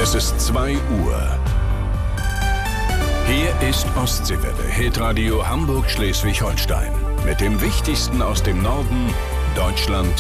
Es ist 2 Uhr. Hier ist Ostseewelle, Hitradio Hamburg-Schleswig-Holstein. Mit dem Wichtigsten aus dem Norden, Deutschland